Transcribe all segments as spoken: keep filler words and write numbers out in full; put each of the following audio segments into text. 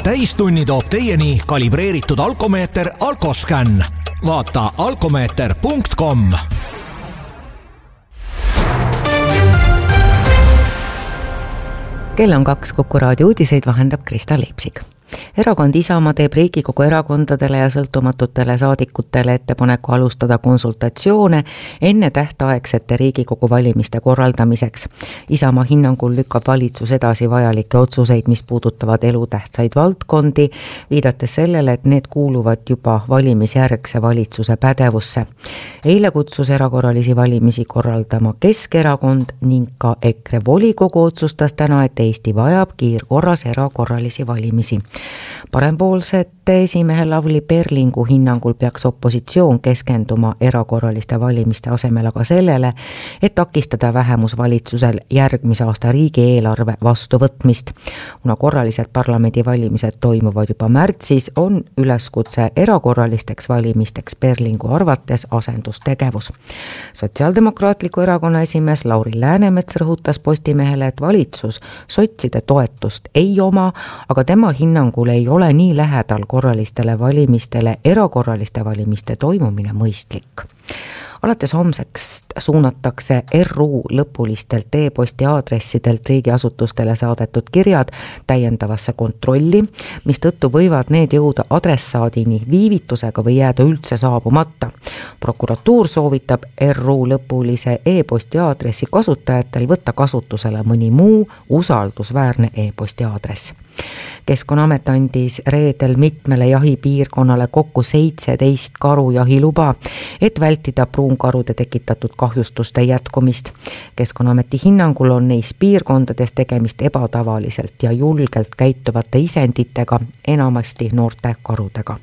täistunni toob teieni kalibreeritud alkomeeter Alkoscan. Vaata alkomeeter punkt com. Kell on kaks, Kuku raadio uudiseid vahendab Krista Leipsik. Erakond Isamaa teeb Riigikogu erakondadele ja sõltumatutele saadikutele ettepaneku alustada konsultatsioone enne tähtaegsete Riigikogu valimiste korraldamiseks. Isamaa hinnangul lükkab valitsus edasi vajalikke otsuseid, mis puudutavad elutähtsaid valdkondi, viidates sellele, et need kuuluvad juba valimisjärgse valitsuse pädevusse. Eile kutsus erakorralisi valimisi korraldama Keskerakond ning ka EKRE volikogu otsustas täna, et Eesti vajab kiirkorras erakorralisi valimisi. Parempoolsete esimehe Lavly Perlingu hinnangul peaks opositsioon keskenduma erakorraliste valimiste asemel aga sellele, et takistada vähemusvalitsusel järgmise aasta riigieelarve vastuvõtmist. Kuna korralised parlamendivalimised toimuvad juba märtsis, on üleskutse erakorralisteks valimisteks Perlingu arvates asendustegevus. Sotsiaaldemokraatliku erakonna esimees Lauri Läänemets rõhutas Postimehele, et valitsus sotside toetust ei oma, aga tema hinnangul ei ole nii lähedal korralistele valimistele erakorraliste valimiste toimumine mõistlik. Alates homseks suunatakse R U lõpulistelt e-posti aadressidelt riigiasutustele saadetud kirjad täiendavasse kontrolli, mis tõttu võivad need jõuda adressaadini viivitusega või jääda üldse saabumata. Prokuratuur soovitab R U lõpulise e-posti aadressi kasutajatel võtta kasutusele mõni muu usaldusväärne e-posti aadress. Keskkonnaamet andis reedel mitmele jahipiirkonnale kokku seitseteist karu jahiluba, et vältida pruunkarude tekitatud kahjustuste jätkumist. Keskkonnaameti hinnangul on neis piirkondades tegemist ebatavaliselt ja julgelt käituvate isenditega, enamasti noorte karudega.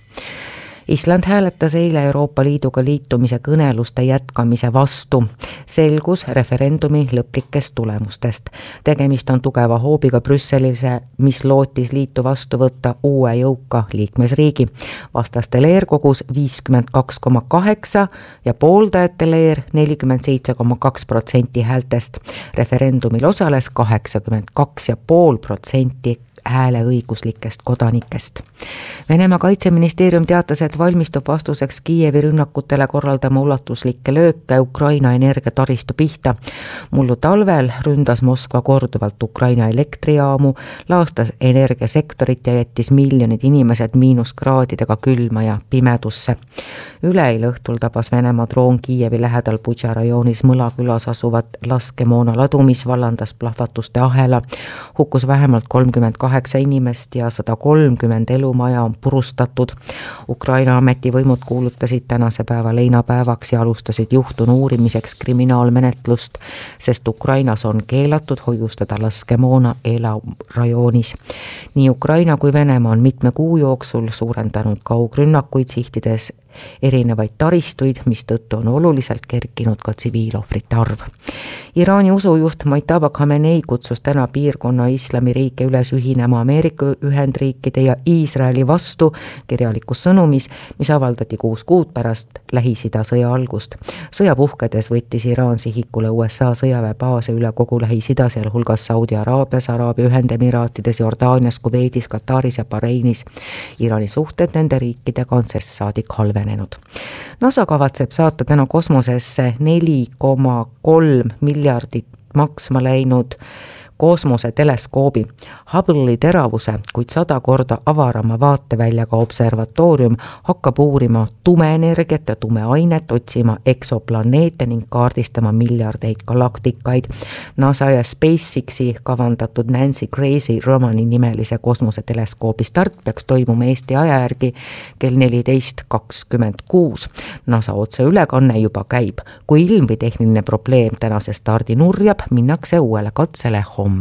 Island hääletas eile Euroopa Liiduga liitumise kõneluste jätkamise vastu. Selgus referendumi lõplikest tulemustest. Tegemist on tugeva hoobiga Brüsselise, mis lootis liitu vastu võtta uue jõuka liikmesriigi. Vastaste leer kogus viiskümmend kaks koma kaheksa ja pooldajate leer nelikümmend seitse koma kaks protsenti häältest. Referendumil osales kaheksakümmend kaks koma viis protsenti hääleõiguslikest kodanikest. Venemaa kaitseministeerium teatas, et valmistub vastuseks Kiievi rünnakutele korraldama ulatuslikke lööke Ukraina energiataristu pihta. Mullu talvel ründas Moskva korduvalt Ukraina elektrijaamu, laastas energiasektorit ja jättis miljonid inimesed miinuskraadidega külma ja pimedusse. Üleeile õhtul tabas Venemaa droon Kiievi lähedal Butša rajoonis Mõlakülas asuvat laskemoona ladu, mis vallandas plahvatuste ahela. Hukkus vähemalt kolmkümmend kaheksa inimest ja sada kolmkümmend elumaja on purustatud. Ukraina ametivõimud kuulutasid tänase päeva leinapäevaks ja alustasid juhtunu uurimiseks kriminaalmenetlust, sest Ukrainas on keelatud hoiustada laskemoona elarajoonis. Nii Ukraina kui Venemaa on mitme kuu jooksul suurendanud kaugrünnakuid sihtides erinevaid taristuid, mis tõttu on oluliselt kerkinud ka tsiviilohvrite arv. Iraani usujuht Mojtaba Khamenei kutsus täna piirkonna islamiriike üles ühinema Ameerika Ühendriikide ja Iisraeli vastu kirjalikus sõnumis, mis avaldati kuus kuud pärast Lähis-Ida sõja algust. Sõja puhkedes võttis Iraan sihikule U S A sõjaväebaase üle kogu Lähis-Ida, sealhulgas Saudi Araabias, Araabia Ühendemiraatides, Jordaanias, Kuveidis, Kataris ja Bahreinis. Iraani suhted nende riikidega on sest saadik halvenenud. NASA kavatseb saata täna kosmosesse neli koma kolm miljardit maksma läinud kosmoseteleskoobi. Hubble'i teravuse, kuid sada korda avarama vaateväljaga observatoorium hakkab uurima tumeenergiat ja tumeainet, otsima eksoplaneete ning kaardistama miljardeid galaktikaid. NASA ja SpaceXi kavandatud Nancy Gracie Romani nimelise kosmoseteleskoobi start peaks toimuma Eesti aja järgi kell neliteist kakskümmend kuus. NASA otseülekanne juba käib. Kui ilm või tehniline probleem tänase stardi nurjab, minnakse uuele katsele homme.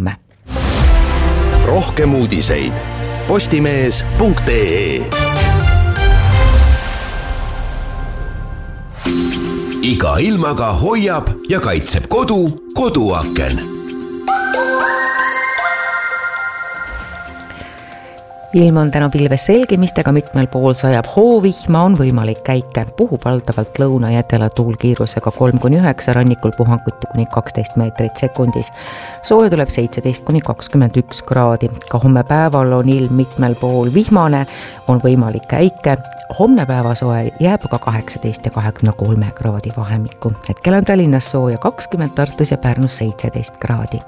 Rohkem uudiseid postimees punkt ee. Iga ilmaga hoiab ja kaitseb kodu koduaken. ilm on tänu pilves selgimistega, mitmel pool sajab hoovihma, on võimalik käike. Puhub valdavalt lõuna ja etela tuul kiirusega kolm kuni üheksa, rannikul puhanguti kuni kaksteist meetrit sekundis. Sooja tuleb seitseteist kuni kakskümmend üks kraadi. Ka homme päeval on ilm mitmel pool vihmane, on võimalik käike. Homne päevasoe jääb aga kaheksateist ja kahekümne kolme kraadi vahemikku. Hetkel on Tallinnas sooja kakskümmend, Tartus ja Pärnus seitseteist kraadi.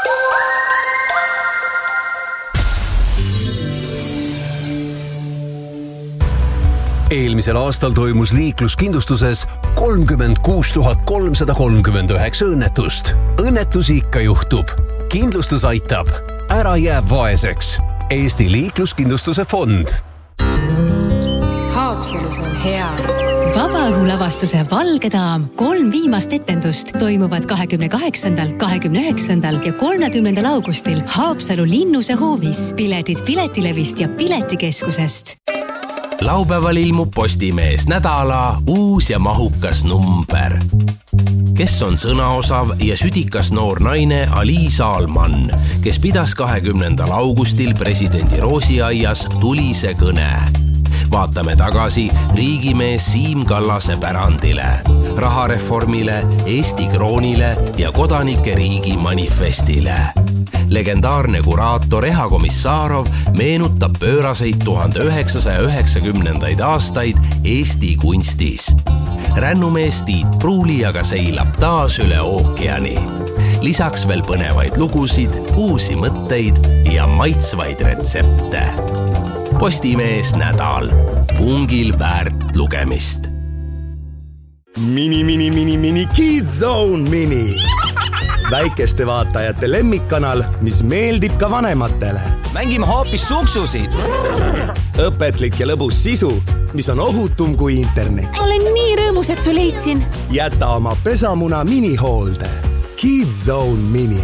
Eelmisel aastal toimus liikluskindlustuses kolmkümmend kuus tuhat kolmsada kolmkümmend üheksa õnnetust. Õnnetusi ikka juhtub. Kindlustus aitab. Ära jääb vaeseks. Eesti liikluskindlustuse fond. Haapsalus on hea. Vabaõhulavastuse Valge daam kolm viimast etendust toimuvad kahekümne kaheksandal, kahekümne üheksandal ja kolmekümnendal augustil Haapsalu Linnuse hoovis. Piletid Piletilevist ja Piletikeskusest. Laupäeval ilmub Postimees nädala uus ja mahukas number. Kes on sõnaosav ja südikas noor naine Aliisa Alman, kes pidas kahekümnendal augustil presidendi Roosiaias tulise kõne. Vaatame tagasi riigimees Siim Kallase pärandile, rahareformile, Eesti kroonile ja kodanike riigi manifestile. Legendaarne kuraator Eha Komissarov meenutab pööraseid tuhande üheksasaja üheksakümnendaid aastaid Eesti kunstis. Rännumees Tiit Pruuli aga seilab taas üle ookeani. Lisaks veel põnevaid lugusid, uusi mõtteid ja maitsvaid retsepte. Postimees nädal. Pungil väärt lugemist. Mini, mini, mini, mini, Kids Zone Mini. Väikeste vaatajate lemmikkanal, mis meeldib ka vanematele. Mängime hoopis suksusid. Õpetlik ja lõbus sisu, mis on ohutum kui internet. Olen nii rõõmus, et su leidsin. Jäta oma pesamuna minihoolde. Kids Zone Mini.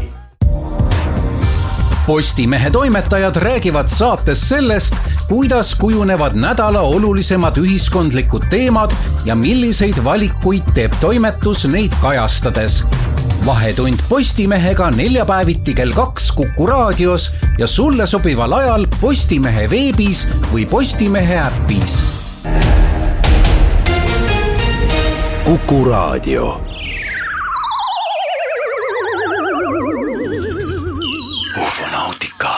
Postimehe toimetajad räägivad saates sellest, kuidas kujunevad nädala olulisemad ühiskondlikud teemad ja milliseid valikuid teeb toimetus neid kajastades. Vahetund Postimehega neljapäeviti kell kaks Kuku raadios ja sulle sobival ajal Postimehe veebis või Postimehe äppis. Kuku raadio. Ufonautika.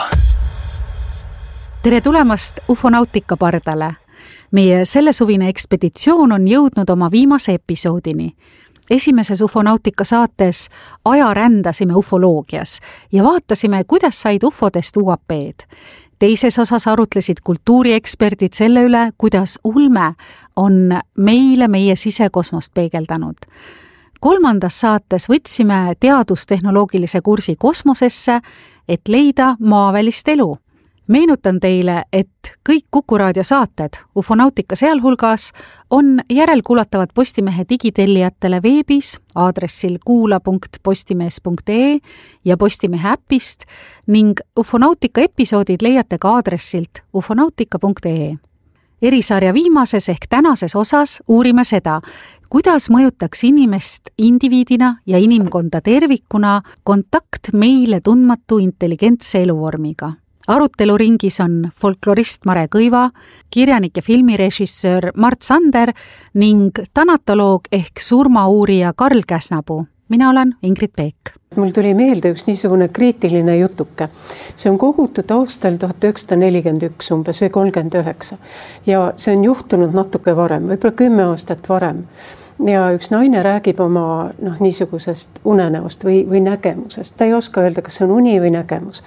Tere tulemast Ufonautika pardale. Meie sellesuvine ekspeditsioon on jõudnud oma viimase episoodini. Esimeses Ufonautika saates aja rändasime ufoloogias ja vaatasime, kuidas said ufodest U A P-d. Teises osas arutlesid kultuurieksperdid selle üle, kuidas ulme on meile meie sisekosmost peegeldanud. Kolmandas saates võtsime teadustehnoloogilise kursi kosmosesse, et leida maavälist elu. Meenutan teile, et kõik Kuku raadio saated, Ufonautika sealhulgas, on järelkuulatavad Postimehe digitellijatele veebis aadressil kuula punkt postimees punkt ee ja Postimehe äpist ning Ufonautika episoodid leiate ka aadressilt ufonautika punkt ee. Erisarja viimases ehk tänases osas uurime seda, kuidas mõjutaks inimest indiviidina ja inimkonda tervikuna kontakt meile tundmatu intelligentse eluvormiga. Aruteluringis on folklorist Mare Kõiva, kirjanik ja filmirežissöör Mart Sander ning tanatoloog ehk surmauurija Karl Käsnapuu. Mina olen Ingrid Peek. Mul tuli meelde üks niisugune kriitiline jutuke. See on kogutud aastal tuhat üheksasada nelikümmend üks umbes või kolmkümmend üheksa. Ja see on juhtunud natuke varem, võib-olla kümme aastat varem. Ja üks naine räägib oma noh, niisugusest unenäost või, või nägemusest. Ta ei oska öelda, kas see on uni või nägemus.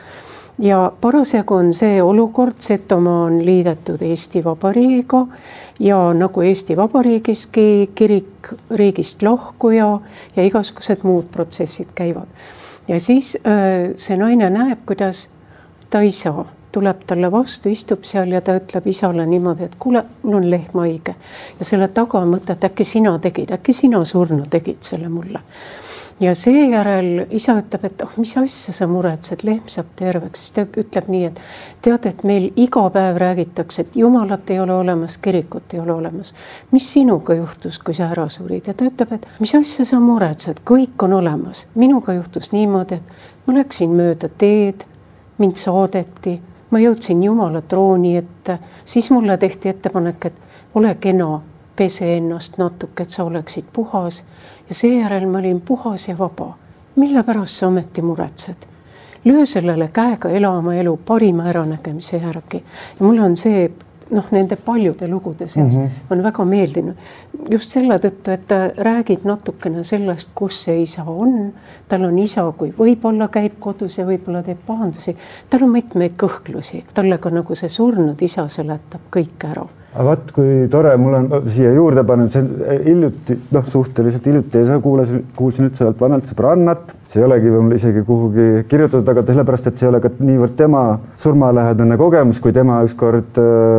Ja parasjagu on see olukord, Setomaa on liidetud Eesti Vabariigiga ja nagu Eesti Vabariigiski kirik riigist lahkuja ja igasugused muud protsessid käivad. Ja siis see naine näeb, kuidas ta isa tuleb talle vastu, istub seal ja ta ütleb isale niimoodi, et kuule, mul on lehm haige. Ja selle taga mõte, et äkki sina tegid, äkki sina surnu tegid selle mulle. Ja seejärel isa ütleb, et oh, mis asja sa muretsed, lehm saab terveks. Siis ta ütleb nii, et tead, et meil iga päev räägitakse, et jumalat ei ole olemas, kirikut ei ole olemas. Mis sinuga juhtus, kui sa ära surid? Ja ta ütleb, et mis asja sa muretsed, kõik on olemas. Minuga juhtus niimoodi, et ma läksin mööda teed, mind saadeti, ma jõudsin Jumala trooni, et siis mulle tehti ettepanek, et ole kena, pese ennast natuke, et sa oleksid puhas ja seejärel ma olin puhas ja vaba. Mille pärast sa ometi muretsed? Löö sellele käega elama elu parima äranägemise järgi. Ja mul on see, noh, nende paljude lugude seas mm -hmm. on väga meeldinud. Just selle tõttu, et ta räägib natukene sellest, kus see isa on. Tal on isa, kui võib-olla käib kodus ja võib-olla teeb pahandusi. Tal on mitmeid kõhklusi. Talle ka nagu see surnud isa seletab kõik ära. Aga vaat, kui tore, mul on siia juurde pannud, see hiljuti, noh, suhteliselt hiljuti ja see kuulasin, kuulsin üldse sealt vanalt sõbrannat. See ei olegi mul isegi kuhugi kirjutatud, aga sellepärast, et see ei ole ka niivõrd tema surmalähedane kogemus, kui tema ükskord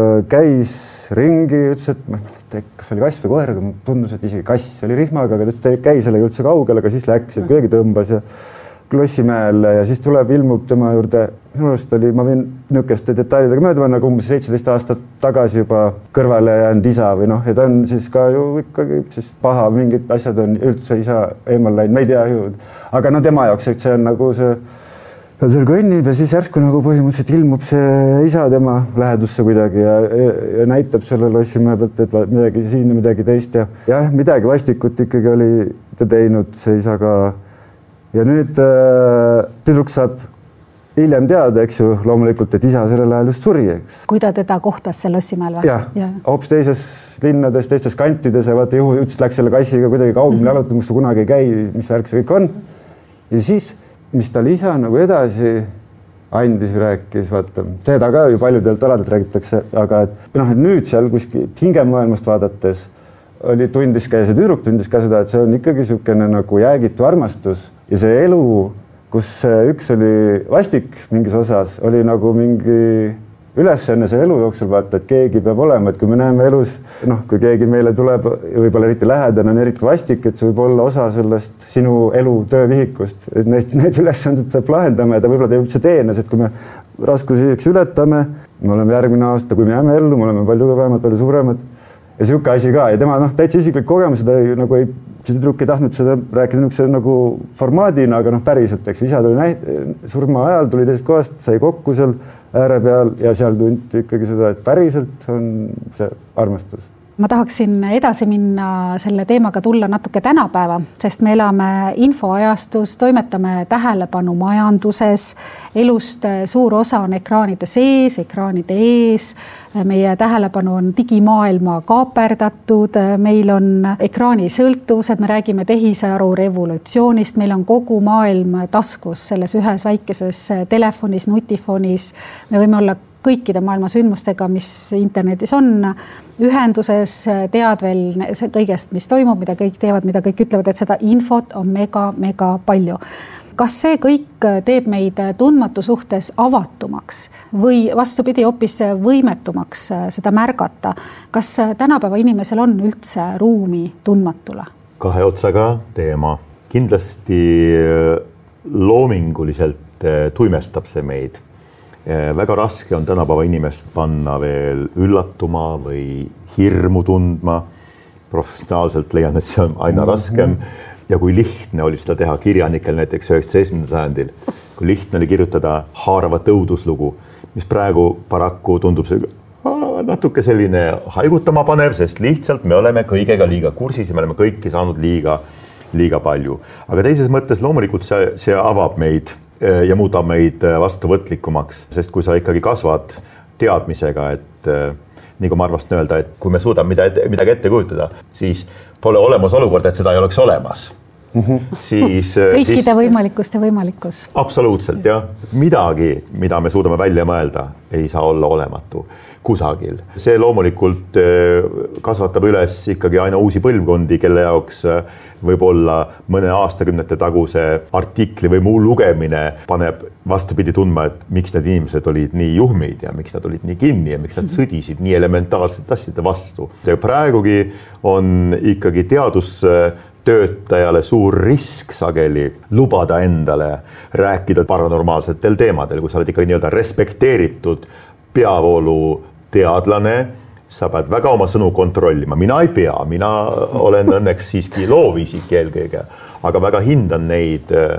käis ringi, ütles, et ma ei mäleta, kas oli kass või koer, aga tundus, et isegi kass oli rihmaga, aga ta käi sellega üldse kaugele, aga siis läks ja kuidagi tõmbas ja Klossimäel ja siis tuleb, ilmub tema juurde. Minu arust oli, ma võin niisuguste detailidega mööda panna, nagu umbes seitseteist aastat tagasi juba kõrvale jäänud isa või noh, ja ta on siis ka ju ikkagi siis paha, mingid asjad on üldse isa eemal läinud, ma ei tea ju. Aga no tema jaoks, et see on nagu see, ta seal kõnnib ja siis järsku nagu põhimõtteliselt ilmub see isa tema lähedusse kuidagi ja, ja, ja näitab selle Lossimäe pealt, et midagi siin ja midagi teist ja jah, midagi vastikut ikkagi oli ta teinud see isa ka. Ja nüüd äh, tüdruk saab hiljem teada, eks ju, loomulikult, et isa sellel ajal just suri, eks. Kui ta teda kohtas seal Lossimäel või? Jah, ja. Hoopis teises linnades, teistes kantides ja vaata juhu ütles, läks selle kassiga kuidagi kaugemale jalutama, kus ta kunagi ei käi, mis värk see kõik on. Ja siis, mis tal isa nagu edasi andis, rääkis, vaata, seda ka ju paljudelt aladelt räägitakse, aga et, noh, et nüüd seal kuskil hingemaailmast vaadates oli tundis ka ja see tüdruk tundis ka seda, et see on ikkagi niisugune nagu jäägitu armastus ja see elu, kus üks oli vastik mingis osas, oli nagu mingi ülesanne see elu jooksul vaata, et keegi peab olema, et kui me näeme elus, noh, kui keegi meile tuleb, võib-olla eriti lähedane on eriti vastik, et see võib olla osa sellest sinu elu töövihikust, et neist, need ülesanded peab lahendama ja ta võib-olla teeb üldse teenes, et kui me raskusi ületame, me oleme järgmine aasta, kui me jääme ellu, me oleme palju kõvemad, palju suuremad ja siuke asi ka ja tema noh, täitsa isiklik kogemus, seda ei, nagu ei, see tüdruk ei tahtnud seda rääkida niisuguse nagu formaadina, aga noh, päriselt, eks isa tuli näit, surma ajal, tuli teisest kohast, sai kokku seal ääre peal ja seal tunti ikkagi seda, et päriselt on see armastus. Ma tahaksin edasi minna selle teemaga tulla natuke tänapäeva, sest me elame infoajastus, toimetame tähelepanu majanduses, elust suur osa on ekraanide sees, ekraanide ees, meie tähelepanu on digimaailma kaaperdatud, meil on ekraani sõltuvused, me räägime tehisaru revolutsioonist, meil on kogu maailm taskus selles ühes väikeses telefonis, nutifonis, me võime olla kõikide maailma sündmustega, mis internetis on, ühenduses tead veel kõigest, mis toimub, mida kõik teevad, mida kõik ütlevad, et seda infot on mega, mega palju. Kas see kõik teeb meid tundmatu suhtes avatumaks või vastupidi hoopis võimetumaks seda märgata? Kas tänapäeva inimesel on üldse ruumi tundmatule? Kahe otsaga teema. Kindlasti loominguliselt tuimestab see meid. Väga raske on tänapäeva inimest panna veel üllatuma või hirmu tundma. Professionaalselt leian, et see on aina raskem. Ja kui lihtne oli seda teha kirjanikel näiteks üheksateistkümnendal sajandil, kui lihtne oli kirjutada haaravat õuduslugu, mis praegu paraku tundub see natuke selline haigutama panev, sest lihtsalt me oleme kõigega liiga kursis ja me oleme kõiki saanud liiga, liiga palju. Aga teises mõttes loomulikult see, see avab meid ja muudab meid vastuvõtlikumaks, sest kui sa ikkagi kasvad teadmisega, et nii kui ma arvastan öelda, et kui me suudame midagi, midagi ette kujutada, siis pole olemas olukord, et seda ei oleks olemas. Mm-hmm. Siis, kõikide siis, võimalikust ja võimalikkus. Absoluutselt, jah. Midagi, mida me suudame välja mõelda, ei saa olla olematu kusagil. See loomulikult kasvatab üles ikkagi aina uusi põlvkondi, kelle jaoks võib-olla mõne aastakümnete taguse artikli või muu lugemine paneb vastupidi tundma, et miks need inimesed olid nii juhmid ja miks nad olid nii kinni ja miks nad sõdisid nii elementaarsete asjade vastu. Ja praegugi on ikkagi teadustöötajale suur risk sageli lubada endale rääkida paranormaalsetel teemadel, kui sa oled ikkagi nii-öelda respekteeritud peavoolu teadlane, sa pead väga oma sõnu kontrollima. Mina ei pea, mina olen õnneks siiski loovisik eelkõige, aga väga hindan neid,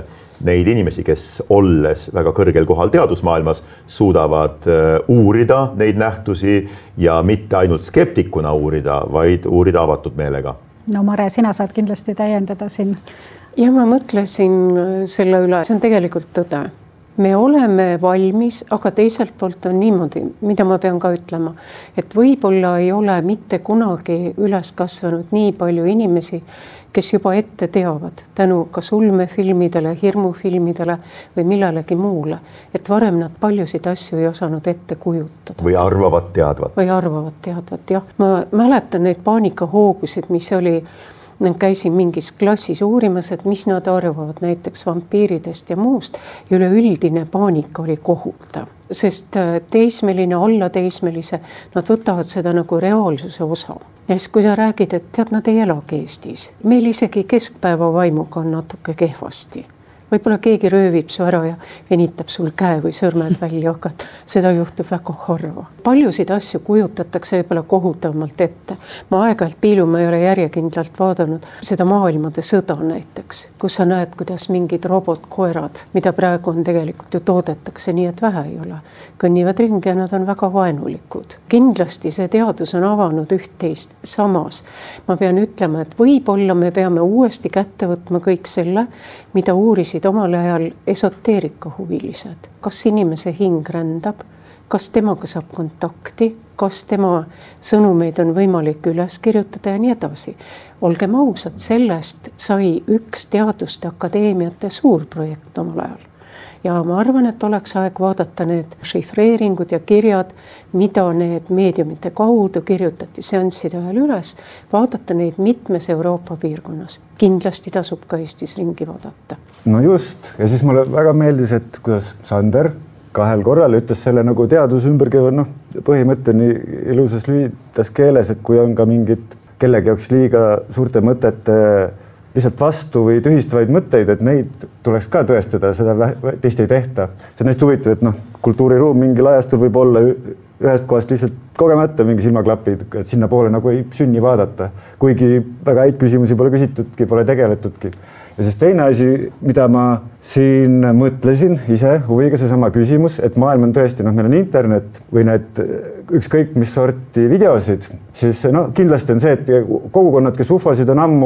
neid inimesi, kes olles väga kõrgel kohal teadusmaailmas, suudavad uurida neid nähtusi ja mitte ainult skeptikuna uurida, vaid uurida avatud meelega. No Mare, sina saad kindlasti täiendada siin. Ja ma mõtlesin selle üle, see on tegelikult tõde. Me oleme valmis, aga teiselt poolt on niimoodi, mida ma pean ka ütlema, et võib-olla ei ole mitte kunagi üles kasvanud nii palju inimesi, kes juba ette teavad tänu kas ulmefilmidele, hirmufilmidele või millelegi muule, et varem nad paljusid asju ei osanud ette kujutada. Või arvavad teadvat. Või arvavad teadvat, jah. Ma mäletan neid paanikahoogusid, mis oli käisin mingis klassis uurimas, et mis nad arvavad näiteks vampiiridest ja muust ja üleüldine paanika oli kohutav, sest teismeline, alla teismelise, nad võtavad seda nagu reaalsuse osa. Ja siis kui sa räägid, et tead, nad ei elagi Eestis, meil isegi keskpäeva vaimuga on natuke kehvasti. Võib-olla keegi röövib su ära ja venitab sul käe või sõrmed välja, aga seda juhtub väga harva. Paljusid asju kujutatakse võib-olla kohutavamalt ette. Ma aeg-ajalt piilu, ma ei ole järjekindlalt vaadanud seda maailmade sõda näiteks, kus sa näed, kuidas mingid robotkoerad, mida praegu on tegelikult ju toodetakse nii, et vähe ei ole, kõnnivad ringi ja nad on väga vaenulikud. Kindlasti see teadus on avanud üht-teist. Samas ma pean ütlema, et võib-olla me peame uuesti kätte võtma kõik selle, mida uurisid omal ajal esoteerika huvilised. Kas inimese hing rändab, kas temaga saab kontakti, kas tema sõnumeid on võimalik üles kirjutada ja nii edasi. Olgem ausad, sellest sai üks teaduste akadeemiate suur projekt omal ajal. Ja ma arvan, et oleks aeg vaadata need šifreeringud ja kirjad, mida need meediumite kaudu kirjutati seansside ajal üles, vaadata neid mitmes Euroopa piirkonnas. Kindlasti tasub ka Eestis ringi vaadata. No just, ja siis mulle väga meeldis, et kuidas Sander kahel korral ütles selle nagu teadus ümberkäiva, noh, põhimõtteni ilusas lühitas keeles, et kui on ka mingid kellegi jaoks liiga suurte mõtete lihtsalt vastu või tühistavaid mõtteid, et neid tuleks ka tõestada, seda tihti ei tehta. See on hästi huvitav, et noh, kultuuriruum mingil ajastul võib olla ühest kohast lihtsalt kogemata mingi silmaklapid, et sinna poole nagu ei sünni vaadata, kuigi väga häid küsimusi pole küsitudki, pole tegeletudki. Ja siis teine asi, mida ma siin mõtlesin ise huviga, seesama küsimus, et maailm on tõesti, noh, meil on internet või need ükskõik mis sorti videosid, siis no, kindlasti on see, et kogukonnad, kes ufosid on ammu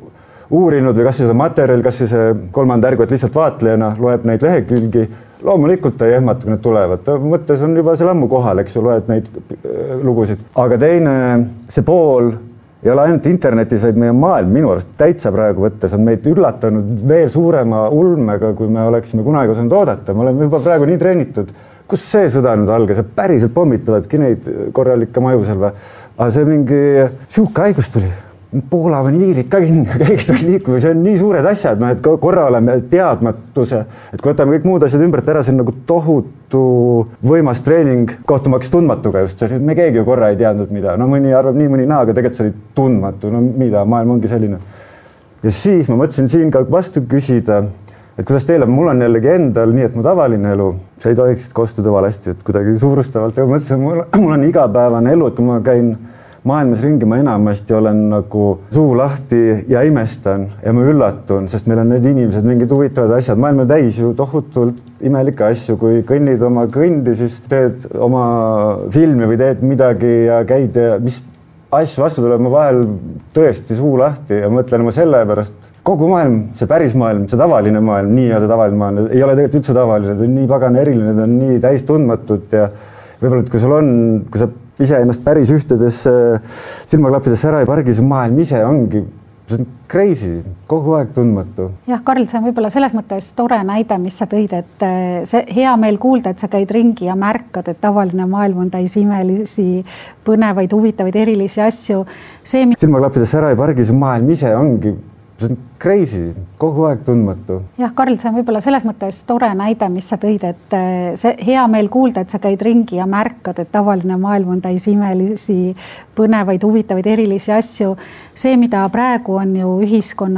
uurinud või kas seda materjal, kas see kolmanda ärgu, et lihtsalt vaatlejana loeb neid lehekülgi, loomulikult ta ei ehmata, kui need tulevad. Ta mõttes on juba seal ammu kohal, eks ju, loed neid lugusid. Aga teine, see pool ei ole ainult internetis, vaid meie maailm minu arust täitsa praegu võttes on meid üllatanud veel suurema ulmega, kui me oleksime kunagi osanud oodata. Me oleme juba praegu nii treenitud. Kus see sõda nüüd algas? Päriselt pommitavadki neid korralikke maju seal või? Aga see mingi siuke haigus tuli. Poola on iirid ka kinni, kõik tuli liikuma, see on nii suured asjad, no, et korra oleme teadmatuse, et kui võtame kõik muud asjad ümbert ära, see on nagu tohutu võimas treening kohtumaks tundmatuga just, me keegi ju korra ei teadnud mida, no mõni arvab nii, mõni naa, aga tegelikult see oli tundmatu, no mida, maailm ongi selline. Ja siis ma mõtlesin siin ka vastu küsida, et kuidas teile, mul on jällegi endal nii, et mu tavaline elu, see ei tohiks kostuda valesti, et kuidagi suurustavalt, ja mõtlesin, mul, mul on igapäevane elu, et kui ma käin maailmas ringi, ma enamasti olen nagu suu lahti ja imestan ja ma üllatun, sest meil on need inimesed mingid huvitavad asjad. Maailm on täis ju tohutult imelikke asju, kui kõnnid oma kõndi, siis teed oma filmi või teed midagi ja käid ja mis asju vastu tuleb, ma vahel tõesti suu lahti ja mõtlen ma selle pärast. Kogu maailm, see päris maailm, see tavaline maailm, nii öelda tavaline maailm, ei ole tegelikult üldse tavaline, ta on nii pagan eriline, ta on nii täis tundmatut ja võib-olla, et kui sul on, kui sa ise ennast päris ühtedes silmaklappidesse ära ei pargi, see maailm ise ongi, see on crazy, kogu aeg tundmatu. Jah, Karl, see on võib-olla selles mõttes tore näide, mis sa tõid, et see hea meel kuulda, et sa käid ringi ja märkad, et tavaline maailm on täis imelisi, põnevaid, huvitavaid, erilisi asju. See, mis... Silmaklappidesse ära ei pargi, see maailm ise ongi, see on crazy, kogu aeg tundmatu. Jah, Karl, see on võib-olla selles mõttes tore näide, mis sa tõid, et see hea meel kuulda, et sa käid ringi ja märkad, et tavaline maailm on täis imelisi, põnevaid, huvitavaid, erilisi asju. See, mida praegu on ju ühiskonna